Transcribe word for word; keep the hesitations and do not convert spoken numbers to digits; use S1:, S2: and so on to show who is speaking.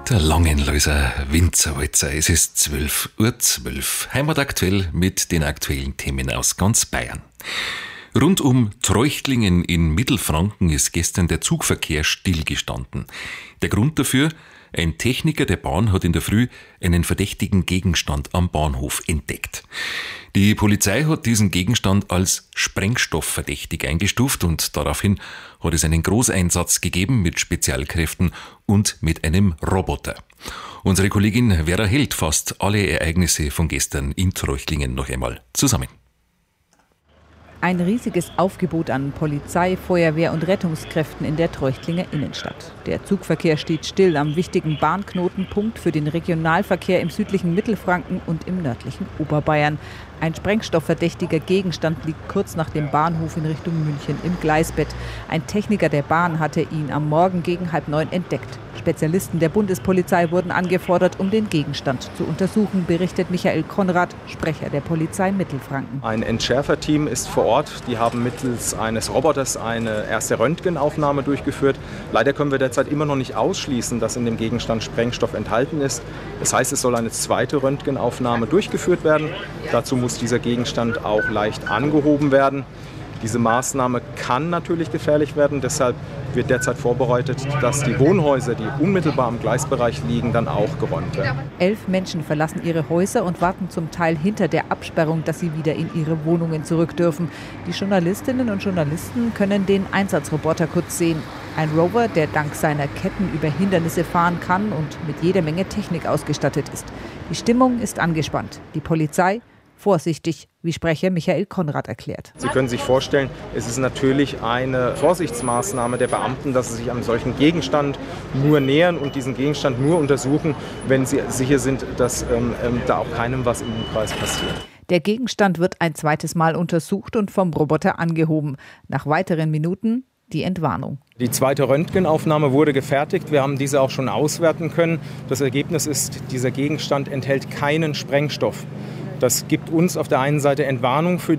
S1: Der Langenlöser Winzerwalzer. Es ist zwölf Uhr zwölf. Heimataktuell mit den aktuellen Themen aus ganz Bayern. Rund um Treuchtlingen in Mittelfranken ist gestern der Zugverkehr stillgestanden. Der Grund dafür? Ein Techniker der Bahn hat in der Früh einen verdächtigen Gegenstand am Bahnhof entdeckt. Die Polizei hat diesen Gegenstand als sprengstoffverdächtig eingestuft und daraufhin hat es einen Großeinsatz gegeben mit Spezialkräften und mit einem Roboter. Unsere Kollegin Vera Held fasst alle Ereignisse von gestern in Treuchtlingen noch einmal zusammen.
S2: Ein riesiges Aufgebot an Polizei, Feuerwehr und Rettungskräften in der Treuchtlinger Innenstadt. Der Zugverkehr steht still am wichtigen Bahnknotenpunkt für den Regionalverkehr im südlichen Mittelfranken und im nördlichen Oberbayern. Ein sprengstoffverdächtiger Gegenstand liegt kurz nach dem Bahnhof in Richtung München im Gleisbett. Ein Techniker der Bahn hatte ihn am Morgen gegen halb neun entdeckt. Spezialisten der Bundespolizei wurden angefordert, um den Gegenstand zu untersuchen, berichtet Michael Konrad, Sprecher der Polizei Mittelfranken.
S3: Ein Entschärferteam ist vor Ort. Die haben mittels eines Roboters eine erste Röntgenaufnahme durchgeführt. Leider können wir derzeit immer noch nicht ausschließen, dass in dem Gegenstand Sprengstoff enthalten ist. Das heißt, es soll eine zweite Röntgenaufnahme durchgeführt werden. Dazu muss dieser Gegenstand auch leicht angehoben werden. Diese Maßnahme kann natürlich gefährlich werden, deshalb wird derzeit vorbereitet, dass die Wohnhäuser, die unmittelbar am Gleisbereich liegen, dann auch geräumt werden.
S2: Elf Menschen verlassen ihre Häuser und warten zum Teil hinter der Absperrung, dass sie wieder in ihre Wohnungen zurück dürfen. Die Journalistinnen und Journalisten können den Einsatzroboter kurz sehen. Ein Rover, der dank seiner Ketten über Hindernisse fahren kann und mit jeder Menge Technik ausgestattet ist. Die Stimmung ist angespannt. Die Polizei vorsichtig, wie Sprecher Michael Konrad erklärt.
S3: Sie können sich vorstellen, es ist natürlich eine Vorsichtsmaßnahme der Beamten, dass sie sich einem solchen Gegenstand nur nähern und diesen Gegenstand nur untersuchen, wenn sie sicher sind, dass ähm, ähm, da auch keinem was im Umkreis passiert.
S2: Der Gegenstand wird ein zweites Mal untersucht und vom Roboter angehoben. Nach weiteren Minuten die Entwarnung.
S3: Die zweite Röntgenaufnahme wurde gefertigt. Wir haben diese auch schon auswerten können. Das Ergebnis ist, dieser Gegenstand enthält keinen Sprengstoff. Das gibt uns auf der einen Seite Entwarnung für